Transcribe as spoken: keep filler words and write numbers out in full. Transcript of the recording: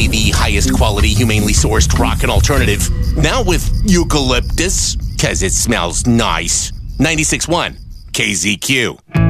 Only the highest quality, humanely sourced rock and alternative. Now with eucalyptus, because it smells nice. ninety-six point one K Z Q.